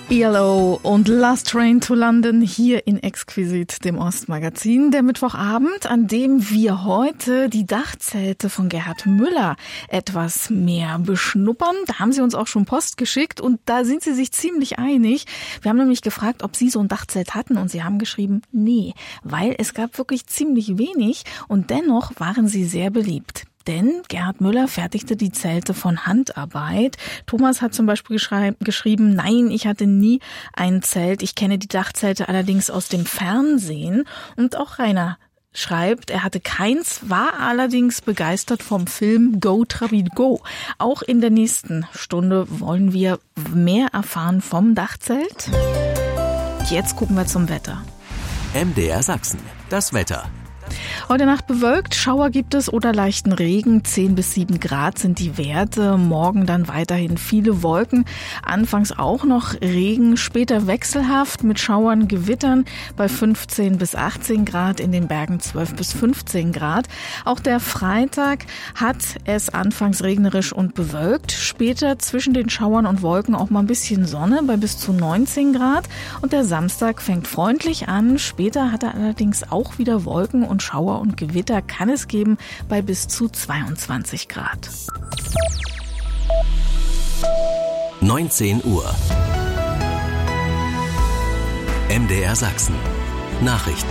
ELO und Last Train to London hier in Exquisit, dem Ostmagazin. Der Mittwochabend, an dem wir heute die Dachzelte von Gerhard Müller etwas mehr beschnuppern. Da haben Sie uns auch schon Post geschickt und da sind Sie sich ziemlich einig. Wir haben nämlich gefragt, ob Sie so ein Dachzelt hatten und Sie haben geschrieben, nee, weil es gab wirklich ziemlich wenig und dennoch waren sie sehr beliebt. Denn Gerhard Müller fertigte die Zelte von Handarbeit. Thomas hat zum Beispiel geschrieben, nein, ich hatte nie ein Zelt. Ich kenne die Dachzelte allerdings aus dem Fernsehen. Und auch Rainer schreibt, er hatte keins, war allerdings begeistert vom Film Go Trabi Go. Auch in der nächsten Stunde wollen wir mehr erfahren vom Dachzelt. Jetzt gucken wir zum Wetter. MDR Sachsen, das Wetter. Heute Nacht bewölkt, Schauer gibt es oder leichten Regen, 10 bis 7 Grad sind die Werte. Morgen dann weiterhin viele Wolken, anfangs auch noch Regen, später wechselhaft mit Schauern, Gewittern bei 15 bis 18 Grad, in den Bergen 12 bis 15 Grad. Auch der Freitag hat es anfangs regnerisch und bewölkt, später zwischen den Schauern und Wolken auch mal ein bisschen Sonne bei bis zu 19 Grad. Und der Samstag fängt freundlich an, später hat er allerdings auch wieder Wolken und Schauer und Gewitter kann es geben bei bis zu 22 Grad. 19 Uhr. MDR Sachsen. Nachrichten.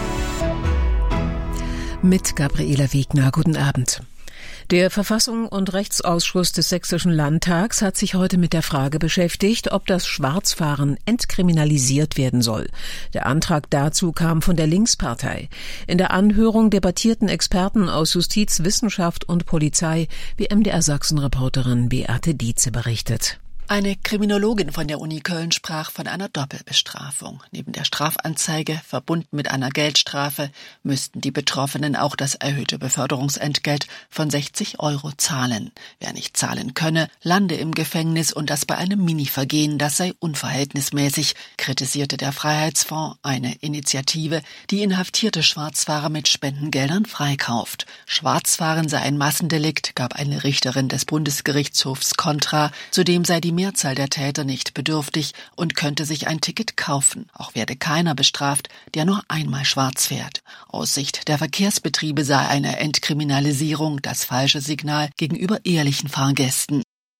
Mit Gabriela Wegner. Guten Abend. Der Verfassung- und Rechtsausschuss des Sächsischen Landtags hat sich heute mit der Frage beschäftigt, ob das Schwarzfahren entkriminalisiert werden soll. Der Antrag dazu kam von der Linkspartei. In der Anhörung debattierten Experten aus Justiz, Wissenschaft und Polizei, wie MDR Sachsen-Reporterin Beate Dietze berichtet. Eine Kriminologin von der Uni Köln sprach von einer Doppelbestrafung. Neben der Strafanzeige, verbunden mit einer Geldstrafe, müssten die Betroffenen auch das erhöhte Beförderungsentgelt von 60 € zahlen. Wer nicht zahlen könne, lande im Gefängnis und das bei einem Mini-Vergehen, das sei unverhältnismäßig, kritisierte der Freiheitsfonds, eine Initiative, die inhaftierte Schwarzfahrer mit Spendengeldern freikauft. Schwarzfahren sei ein Massendelikt, gab eine Richterin des Bundesgerichtshofs Kontra, zudem sei die Mehrzahl der Täter nicht bedürftig und könnte sich ein Ticket kaufen. Auch werde keiner bestraft, der nur einmal schwarz fährt. Aus Sicht der Verkehrsbetriebe sei eine Entkriminalisierung das falsche Signal gegenüber ehrlichen Fahrgästen.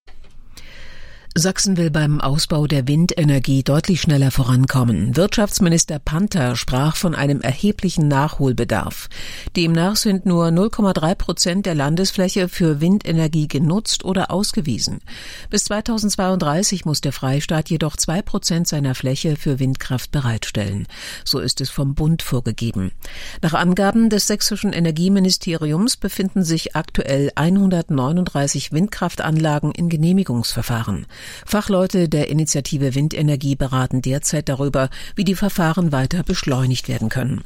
Sachsen will beim Ausbau der Windenergie deutlich schneller vorankommen. Wirtschaftsminister Panther sprach von einem erheblichen Nachholbedarf. Demnach sind nur 0,3% der Landesfläche für Windenergie genutzt oder ausgewiesen. Bis 2032 muss der Freistaat jedoch 2% seiner Fläche für Windkraft bereitstellen. So ist es vom Bund vorgegeben. Nach Angaben des sächsischen Energieministeriums befinden sich aktuell 139 Windkraftanlagen in Genehmigungsverfahren. Fachleute der Initiative Windenergie beraten derzeit darüber, wie die Verfahren weiter beschleunigt werden können.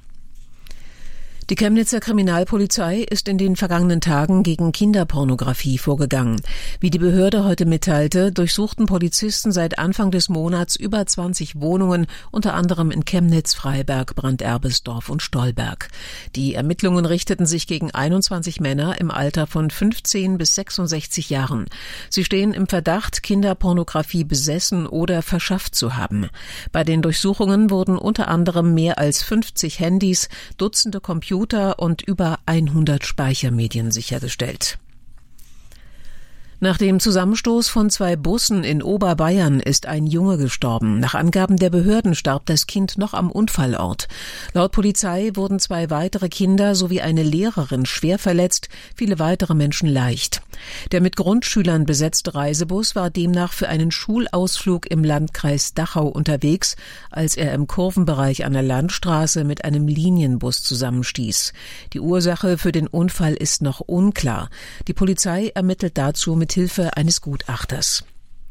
Die Chemnitzer Kriminalpolizei ist in den vergangenen Tagen gegen Kinderpornografie vorgegangen. Wie die Behörde heute mitteilte, durchsuchten Polizisten seit Anfang des Monats über 20 Wohnungen, unter anderem in Chemnitz, Freiberg, Branderbesdorf und Stolberg. Die Ermittlungen richteten sich gegen 21 Männer im Alter von 15 bis 66 Jahren. Sie stehen im Verdacht, Kinderpornografie besessen oder verschafft zu haben. Bei den Durchsuchungen wurden unter anderem mehr als 50 Handys, Dutzende Computer und über 100 Speichermedien sichergestellt. Nach dem Zusammenstoß von 2 Bussen in Oberbayern ist ein Junge gestorben. Nach Angaben der Behörden starb das Kind noch am Unfallort. Laut Polizei wurden 2 weitere Kinder sowie eine Lehrerin schwer verletzt, viele weitere Menschen leicht. Der mit Grundschülern besetzte Reisebus war demnach für einen Schulausflug im Landkreis Dachau unterwegs, als er im Kurvenbereich an der Landstraße mit einem Linienbus zusammenstieß. Die Ursache für den Unfall ist noch unklar. Die Polizei ermittelt dazu mit Hilfe eines Gutachters.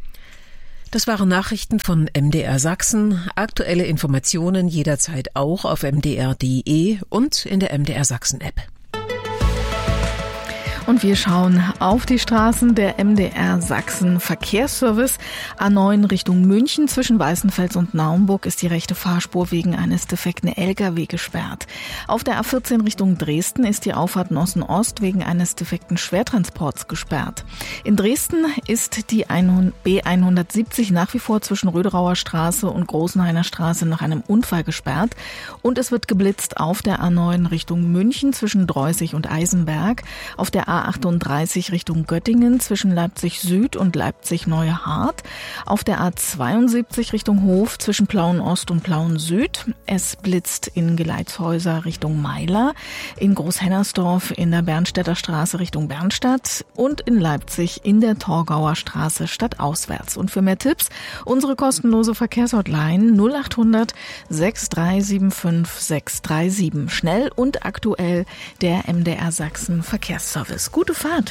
Das waren Nachrichten von MDR Sachsen. Aktuelle Informationen jederzeit auch auf mdr.de und in der MDR Sachsen App. Und wir schauen auf die Straßen. Der MDR Sachsen Verkehrsservice A9 Richtung München zwischen Weißenfels und Naumburg ist die rechte Fahrspur wegen eines defekten LKW gesperrt. Auf der A14 Richtung Dresden ist die Auffahrt Nossen-Ost wegen eines defekten Schwertransports gesperrt. In Dresden ist die B170 nach wie vor zwischen Röderauer Straße und Großenhainer Straße nach einem Unfall gesperrt. Und es wird geblitzt auf der A9 Richtung München zwischen Dreußig und Eisenberg, auf der A38 Richtung Göttingen zwischen Leipzig Süd und Leipzig Neuhardt, auf der A72 Richtung Hof zwischen Plauen Ost und Plauen Süd. Es blitzt in Geleitshäuser Richtung Meiler, in Großhennersdorf in der Bernstädter Straße Richtung Bernstadt und in Leipzig in der Torgauer Straße stadtauswärts. Und für mehr Tipps unsere kostenlose Verkehrshotline 0800 6375 637. Schnell und aktuell der MDR Sachsen Verkehrsservice. Gute Fahrt!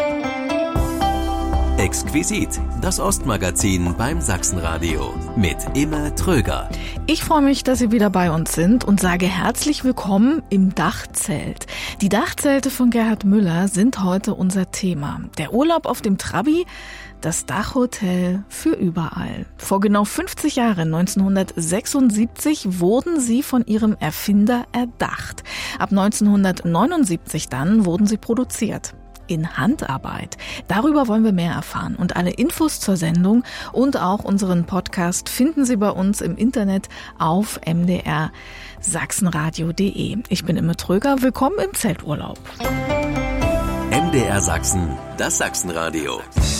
Exquisit, das Ostmagazin beim Sachsenradio mit Imme Tröger. Ich freue mich, dass Sie wieder bei uns sind und sage herzlich willkommen im Dachzelt. Die Dachzelte von Gerhard Müller sind heute unser Thema. Der Urlaub auf dem Trabi, das Dachhotel für überall. Vor genau 50 Jahren, 1976, wurden sie von ihrem Erfinder erdacht. Ab 1979 dann wurden sie produziert. In Handarbeit. Darüber wollen wir mehr erfahren. Und alle Infos zur Sendung und auch unseren Podcast finden Sie bei uns im Internet auf mdrsachsenradio.de. Ich bin Imme Tröger. Willkommen im Zelturlaub. MDR Sachsen, das Sachsenradio.